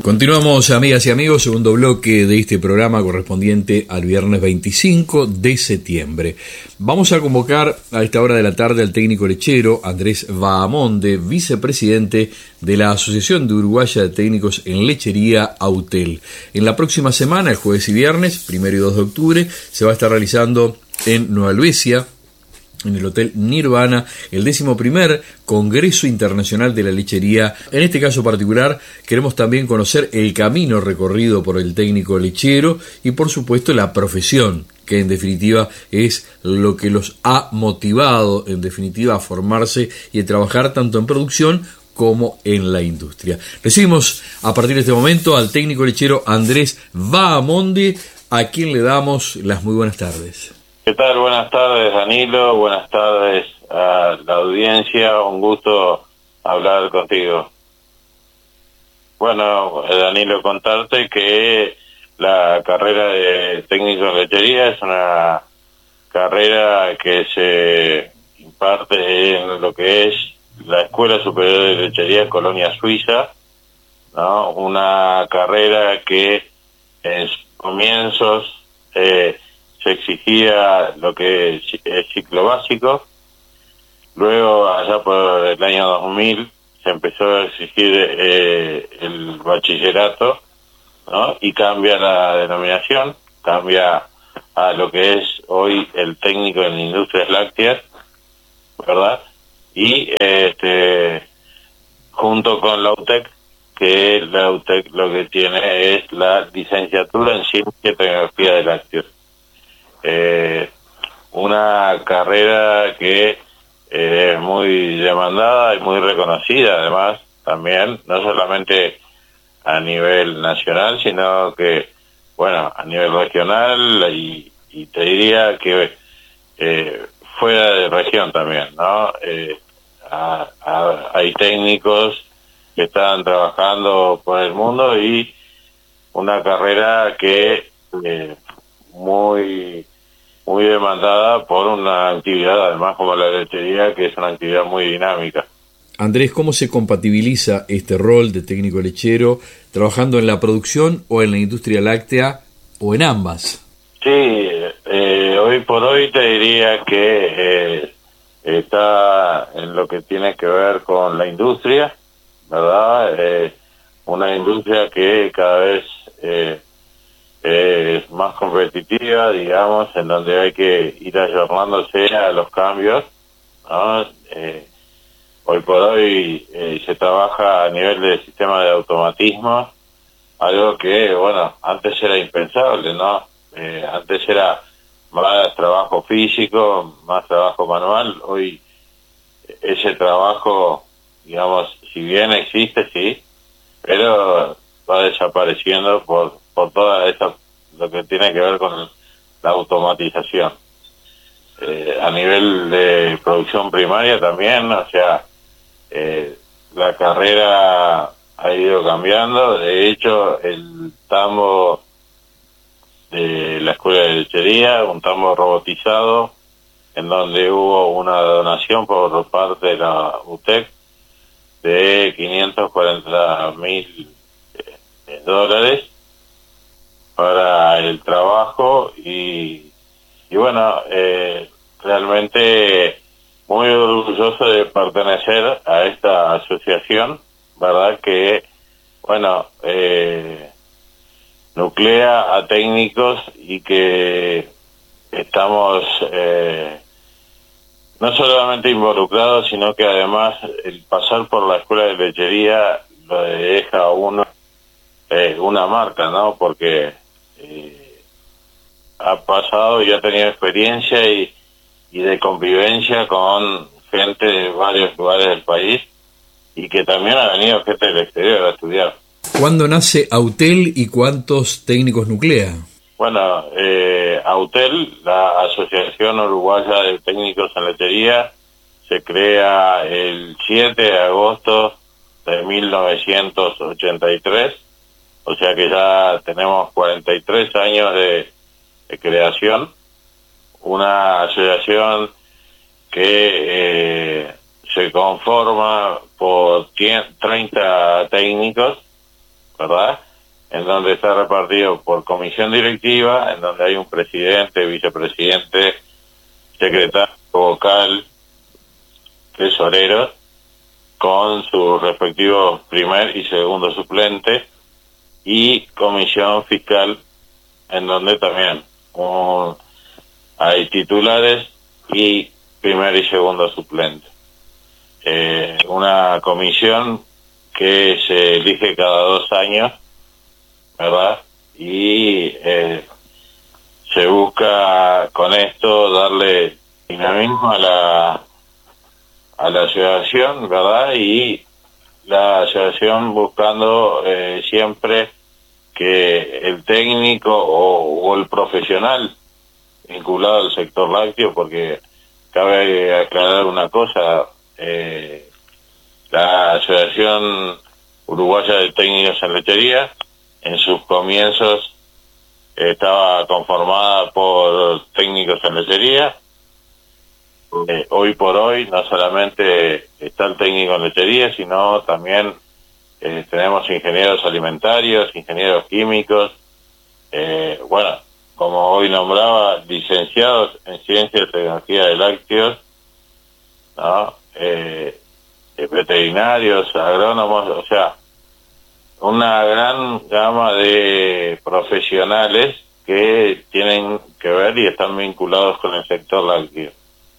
Continuamos, amigas y amigos, segundo bloque de este programa correspondiente al viernes 25 de septiembre. Vamos a convocar a esta hora de la tarde al técnico lechero Andrés Bahamonde, vicepresidente de la Asociación de Uruguaya de Técnicos en Lechería, AUTEL. En la próxima semana, el jueves y viernes, 1 y 2 de octubre, se va a estar realizando en Nueva Helvecia, en el Hotel Nirvana, el 11º Congreso Internacional de la Lechería. En este caso particular, queremos también conocer el camino recorrido por el técnico lechero y, por supuesto, la profesión, que en definitiva es lo que los ha motivado, en definitiva, a formarse y a trabajar tanto en producción como en la industria. Recibimos a partir de este momento al técnico lechero Andrés Bahamonde, a quien le damos las muy buenas tardes. ¿Qué tal? Buenas tardes, Danilo. Buenas tardes a la audiencia. Un gusto hablar contigo. Bueno, Danilo, contarte que la carrera de técnico en lechería es una carrera que se imparte en lo que es la Escuela Superior de Lechería Colonia Suiza, ¿no? Una carrera que en sus comienzos se exigía lo que es ciclo básico. Luego, allá por el año 2000, se empezó a exigir el bachillerato, ¿no? Y cambia la denominación, cambia a lo que es hoy el técnico en industrias lácteas, ¿verdad? Y junto con la UTEC, que la UTEC lo que tiene es la licenciatura en Ciencia y Tecnología de Lácteos. Una carrera que es muy demandada y muy reconocida, además, también, no solamente a nivel nacional, sino que, bueno, a nivel regional y te diría que fuera de región también, ¿no? Hay técnicos que están trabajando por el mundo y una carrera que muy demandada por una actividad, además como la lechería, que es una actividad muy dinámica. Andrés, ¿cómo se compatibiliza este rol de técnico lechero trabajando en la producción o en la industria láctea o en ambas? Sí, hoy por hoy te diría que está en lo que tiene que ver con la industria, ¿verdad? Una industria que cada vez es más competitiva, digamos, en donde hay que ir ayornándose a los cambios, ¿no? Hoy por hoy se trabaja a nivel de sistema de automatismo, algo que, bueno, antes era impensable, ¿no? Antes era más trabajo físico, más trabajo manual. Hoy ese trabajo, digamos, si bien existe, sí, pero va desapareciendo por toda esa, lo que tiene que ver con la automatización. A nivel de producción primaria también, o sea, la carrera ha ido cambiando. De hecho, el tambo de la Escuela de Lechería, un tambo robotizado, en donde hubo una donación por parte de la UTEC de $540.000 para el trabajo y bueno, realmente muy orgulloso de pertenecer a esta asociación, ¿verdad? Que, bueno, nuclea a técnicos y que estamos no solamente involucrados, sino que además el pasar por la Escuela de Lechería lo deja a uno una marca, ¿no? Porque ha pasado y ha tenido experiencia y de convivencia con gente de varios lugares del país y que también ha venido gente del exterior a estudiar. ¿Cuándo nace AUTEL y cuántos técnicos nuclea? Bueno, AUTEL, la Asociación Uruguaya de Técnicos en Lechería, se crea el 7 de agosto de 1983, o sea que ya tenemos 43 años de creación, una asociación que se conforma por 30 técnicos, ¿verdad? En donde está repartido por comisión directiva, en donde hay un presidente, vicepresidente, secretario vocal, tesoreros, con sus respectivos primer y segundo suplentes, y comisión fiscal, en donde también hay titulares y primer y segundo suplente. Una comisión que se elige cada 2 años, ¿verdad? Y se busca con esto darle dinamismo a la asociación, ¿verdad? Y la asociación buscando siempre que el técnico o el profesional vinculado al sector lácteo, porque cabe aclarar una cosa, la Asociación Uruguaya de Técnicos en Lechería en sus comienzos estaba conformada por técnicos en lechería. Hoy por hoy no solamente está el técnico en lechería, sino también tenemos ingenieros alimentarios, ingenieros químicos, bueno, como hoy nombraba, licenciados en Ciencia y Tecnología de Lácteos, ¿no? Veterinarios, agrónomos, o sea, una gran gama de profesionales que tienen que ver y están vinculados con el sector lácteo.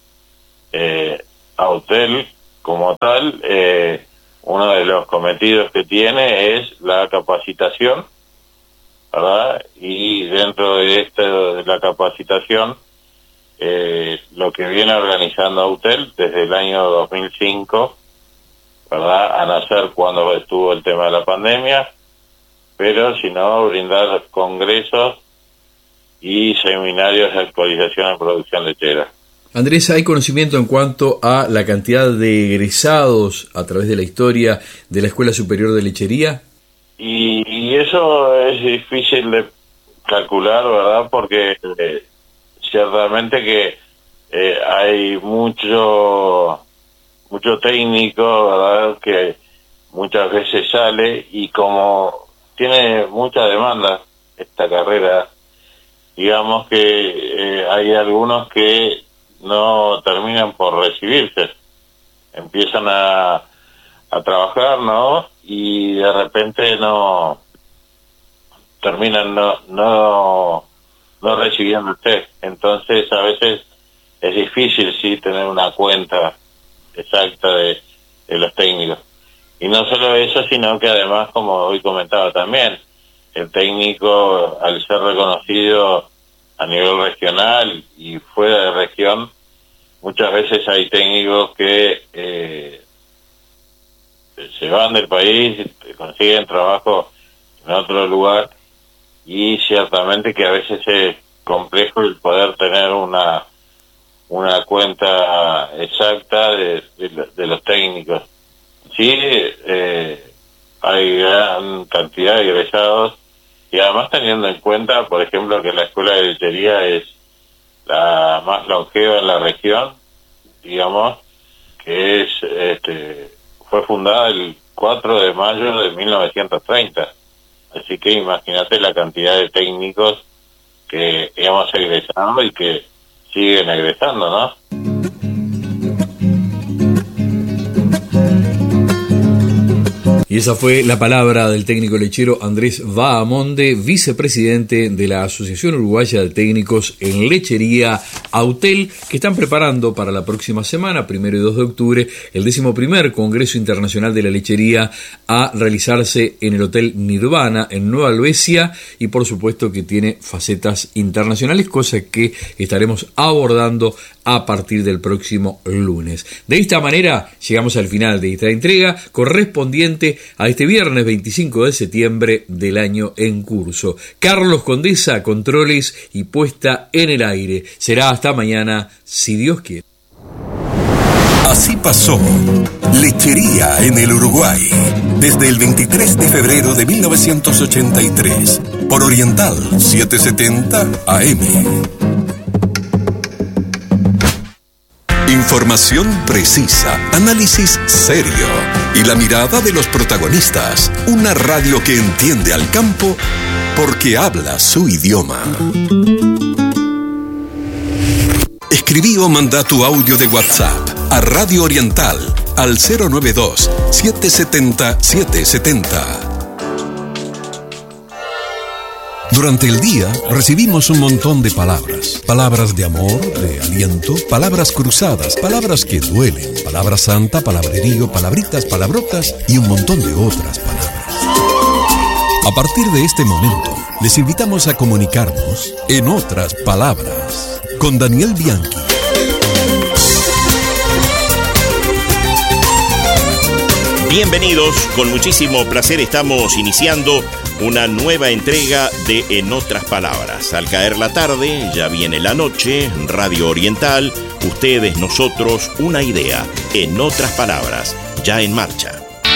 Autel, como tal, uno de los cometidos que tiene es la capacitación, ¿verdad? Y dentro de la capacitación, lo que viene organizando Autel desde el año 2005, ¿verdad? A nacer cuando estuvo el tema de la pandemia, pero si no, brindar congresos y seminarios de actualización en producción lechera. Andrés, ¿hay conocimiento en cuanto a la cantidad de egresados a través de la historia de la Escuela Superior de Lechería? Y eso es difícil de calcular, ¿verdad? Porque ciertamente que hay mucho técnico, ¿verdad? Que muchas veces sale, y como tiene mucha demanda esta carrera, digamos que hay algunos que no terminan por recibirse, empiezan a trabajar, ¿no? Y de repente no terminan no recibiéndose. Entonces a veces es difícil sí tener una cuenta exacta de los técnicos. Y no solo eso, sino que además, como hoy comentaba también, el técnico, al ser reconocido a nivel regional y fuera de región, muchas veces hay técnicos que se van del país, consiguen trabajo en otro lugar, y ciertamente que a veces es complejo el poder tener una cuenta exacta de los técnicos. Sí, hay gran cantidad de egresados, y además teniendo en cuenta, por ejemplo, que la Escuela de Lechería es la más longeva en la región, digamos, que es fue fundada el 4 de mayo de 1930. Así que imagínate la cantidad de técnicos que hemos egresado y que siguen egresando, ¿no? Y esa fue la palabra del técnico lechero Andrés Bahamonde, vicepresidente de la Asociación Uruguaya de Técnicos en Lechería, Autel, que están preparando para la próxima semana, 1 y 2 de octubre, el 11º Congreso Internacional de la Lechería, a realizarse en el Hotel Nirvana, en Nueva Helvecia, y por supuesto que tiene facetas internacionales, cosa que estaremos abordando a partir del próximo lunes. De esta manera llegamos al final de esta entrega correspondiente a este viernes 25 de septiembre del año en curso. Carlos Condesa, controles y puesta en el aire. Será hasta mañana, si Dios quiere. Así pasó Lechería en el Uruguay, desde el 23 de febrero de 1983, por Oriental 770 AM. Información precisa, análisis serio y la mirada de los protagonistas. Una radio que entiende al campo porque habla su idioma. Escribí o manda tu audio de WhatsApp a Radio Oriental al 092-770-770. Durante el día recibimos un montón de palabras. Palabras de amor, de aliento, palabras cruzadas, palabras que duelen, palabra santa, palabrerío, palabritas, palabrotas y un montón de otras palabras. A partir de este momento, les invitamos a comunicarnos en otras palabras con Daniel Bianchi. Bienvenidos, con muchísimo placer estamos iniciando una nueva entrega de En Otras Palabras. Al caer la tarde, ya viene la noche, Radio Oriental, ustedes, nosotros, una idea. En Otras Palabras, ya en marcha.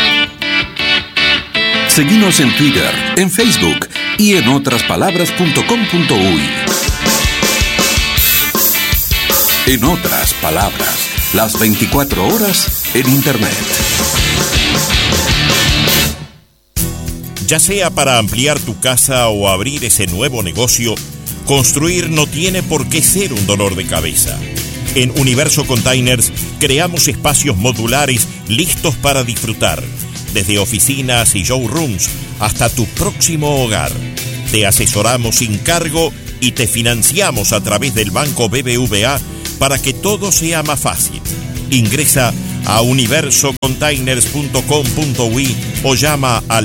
Seguinos en Twitter, en Facebook y en otraspalabras.com.uy. En Otras Palabras, las 24 horas en Internet. Ya sea para ampliar tu casa o abrir ese nuevo negocio, construir no tiene por qué ser un dolor de cabeza. En Universo Containers creamos espacios modulares listos para disfrutar, desde oficinas y showrooms hasta tu próximo hogar. Te asesoramos sin cargo y te financiamos a través del Banco BBVA para que todo sea más fácil. Ingresa a universocontainers.com.uy o llama al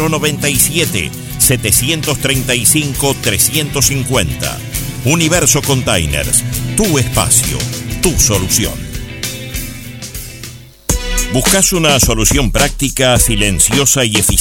097-735-350. Universo Containers, tu espacio, tu solución. ¿Buscas una solución práctica, silenciosa y eficiente